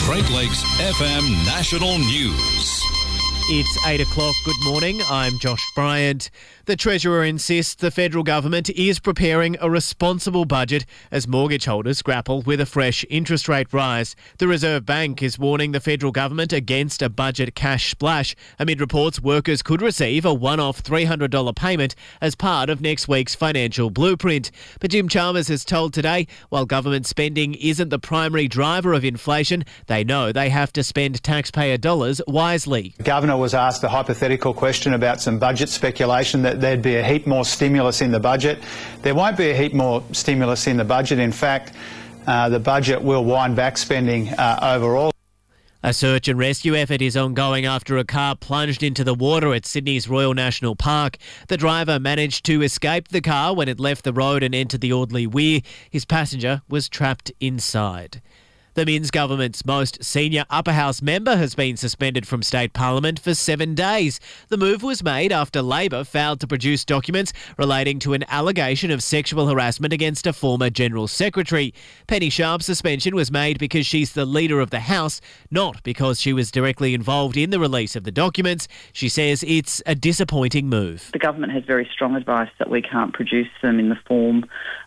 Great Lakes FM National News. It's 8 o'clock. Good morning. I'm Josh Bryant. The Treasurer insists the federal government is preparing a responsible budget as mortgage holders grapple with a fresh interest rate rise. The Reserve Bank is warning the federal government against a budget cash splash amid reports workers could receive a one-off $300 payment as part of next week's financial blueprint. But Jim Chalmers has told Today, while government spending isn't the primary driver of inflation, they know they have to spend taxpayer dollars wisely. The Governor was asked a hypothetical question about some budget speculation that there'd be a heap more stimulus in the budget. There won't be a heap more stimulus in the budget. In fact, the budget will wind back spending overall. A search and rescue effort is ongoing after a car plunged into the water at Sydney's Royal National Park. The driver managed to escape the car when it left the road and entered the Audley Weir. His passenger was trapped inside. The Minns government's most senior upper house member has been suspended from state parliament for 7 days. The move was made after Labor failed to produce documents relating to an allegation of sexual harassment against a former General Secretary. Penny Sharp's suspension was made because she's the leader of the House, not because she was directly involved in the release of the documents. She says it's a disappointing move. The government has very strong advice that we can't produce them in the form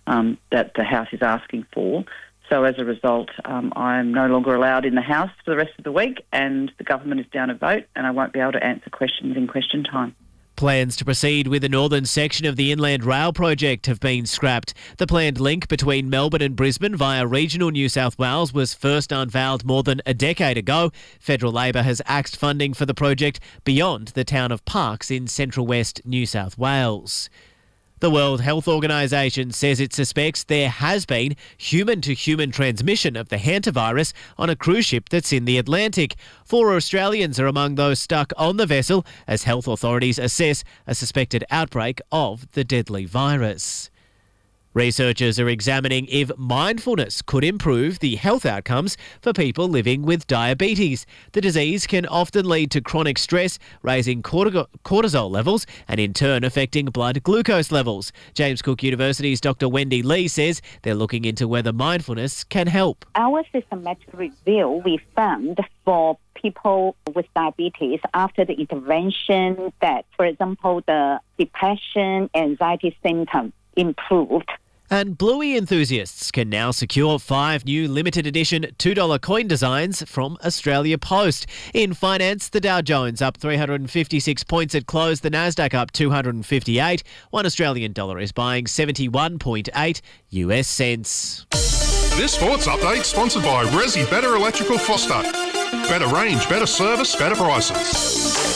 that the House is asking for. So as a result, I'm no longer allowed in the House for the rest of the week, and the government is down a vote, and I won't be able to answer questions in question time. Plans to proceed with the northern section of the Inland Rail project have been scrapped. The planned link between Melbourne and Brisbane via regional New South Wales was first unveiled more than a decade ago. Federal Labor has axed funding for the project beyond the town of Parkes in central west New South Wales. The World Health Organization says it suspects there has been human-to-human transmission of the hantavirus on a cruise ship that's in the Atlantic. 4 Australians are among those stuck on the vessel as health authorities assess a suspected outbreak of the deadly virus. Researchers are examining if mindfulness could improve the health outcomes for people living with diabetes. The disease can often lead to chronic stress, raising cortisol levels and in turn affecting blood glucose levels. James Cook University's Dr. Wendy Lee says they're looking into whether mindfulness can help. Our systematic review, we found for people with diabetes after the intervention that, for example, the depression, anxiety symptoms improved. And Bluey enthusiasts can now secure 5 new limited edition $2 coin designs from Australia Post. In finance, the Dow Jones up 356 points at close, the Nasdaq up 258. 1 Australian dollar is buying 71.8 US cents. This sports update sponsored by Resi Better Electrical Foster. Better range, better service, better prices.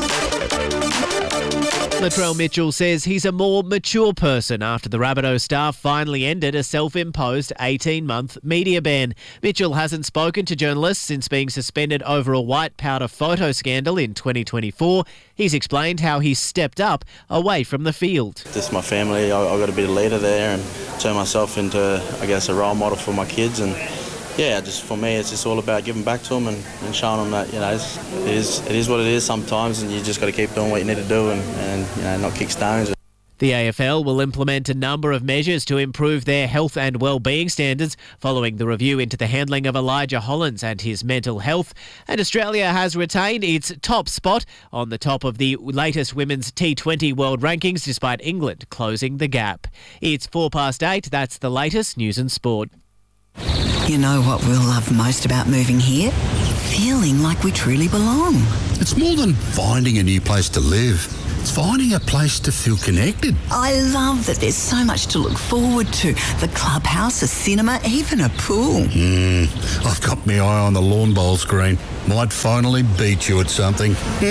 Latrell Mitchell says he's a more mature person after the Rabbitoh staff finally ended a self-imposed 18-month media ban. Mitchell hasn't spoken to journalists since being suspended over a white powder photo scandal in 2024. He's explained how he stepped up away from the field. This is my family. I've got to be the leader there and turn myself into, a role model for my kids. And yeah, just for me, it's just all about giving back to them and showing them that, it is what it is sometimes, and you just got to keep doing what you need to do and not kick stones. The AFL will implement a number of measures to improve their health and well-being standards following the review into the handling of Elijah Hollins and his mental health. And Australia has retained its top spot on the top of the latest women's T20 world rankings despite England closing the gap. It's 8:04. That's the latest news and sport. You know what we'll love most about moving here? Feeling like we truly belong. It's more than finding a new place to live. It's finding a place to feel connected. I love that there's so much to look forward to. The clubhouse, a cinema, even a pool. I've got my eye on the lawn bowl screen. Might finally beat you at something.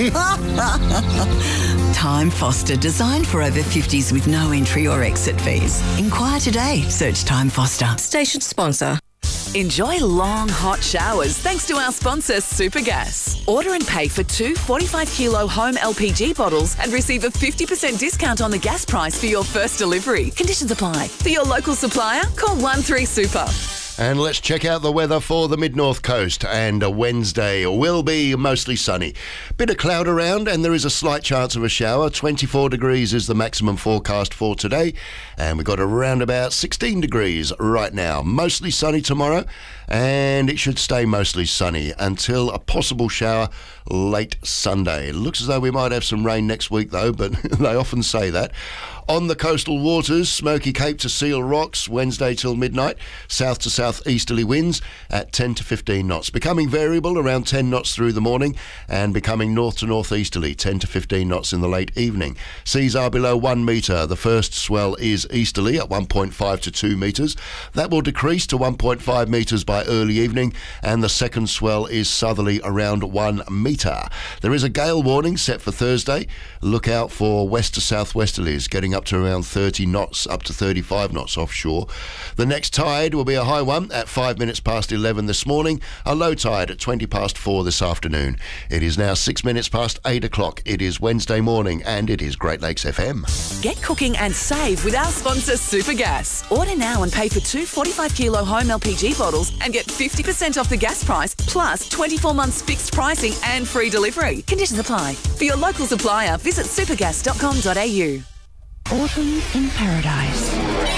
Time Foster, designed for over 50s with no entry or exit fees. Inquire today. Search Time Foster. Station sponsor. Enjoy long, hot showers thanks to our sponsor, Supergas. Order and pay for 2 45-kilo home LPG bottles and receive a 50% discount on the gas price for your first delivery. Conditions apply. For your local supplier, call 13 Super. And let's check out the weather for the mid-north coast. And Wednesday will be mostly sunny. Bit of cloud around and there is a slight chance of a shower. 24 degrees is the maximum forecast for today. And we've got around about 16 degrees right now. Mostly sunny tomorrow. And it should stay mostly sunny until a possible shower late Sunday. It looks as though we might have some rain next week though, but they often say that. On the coastal waters, Smoky Cape to Seal Rocks, Wednesday till midnight. South to southeasterly winds at 10 to 15 knots. Becoming variable around 10 knots through the morning and becoming north to northeasterly 10 to 15 knots in the late evening. Seas are below 1 metre. The first swell is easterly at 1.5 to 2 metres. That will decrease to 1.5 metres by early evening, and the second swell is southerly around 1 metre. There is a gale warning set for Thursday. Look out for west to southwesterlies getting up to around 30 knots, up to 35 knots offshore. The next tide will be a high one at 5 minutes past 11 this morning, a low tide at 20 past 4 this afternoon. It is now 6 minutes past 8 o'clock. It is Wednesday morning and it is Great Lakes FM. Get cooking and save with our sponsor Supergas. Order now and pay for 2 45 kilo home LPG bottles and get 50% off the gas price, plus 24 months fixed pricing and free delivery. Conditions apply. For your local supplier, visit supergas.com.au. Autumn in Paradise.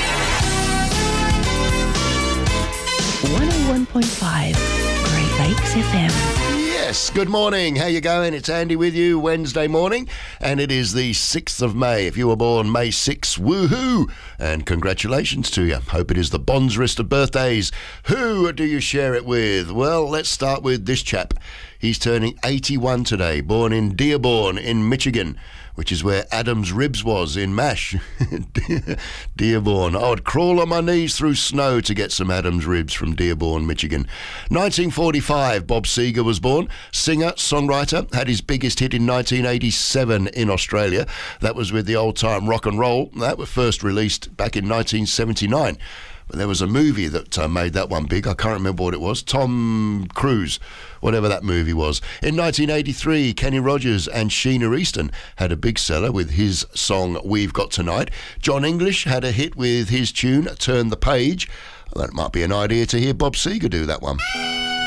101.5 Great Lakes FM. Yes, good morning. How you going? It's Andy with you Wednesday morning, and it is the 6th of May. If you were born May 6, woohoo! And congratulations to you. Hope it is the Bonds list of birthdays. Who do you share it with? Well, let's start with this chap. He's turning 81 today, born in Dearborn in Michigan, which is where Adam's Ribs was in MASH. Dearborn. I would crawl on my knees through snow to get some Adam's Ribs from Dearborn, Michigan. 1945, Bob Seger was born. Singer, songwriter, had his biggest hit in 1987 in Australia. That was with the old-time rock and roll. That was first released back in 1979. But there was a movie that made that one big. I can't remember what it was. Tom Cruise, whatever that movie was. In 1983, Kenny Rogers and Sheena Easton had a big seller with his song We've Got Tonight. John English had a hit with his tune Turn the Page. Well, that might be an idea to hear Bob Seger do that one.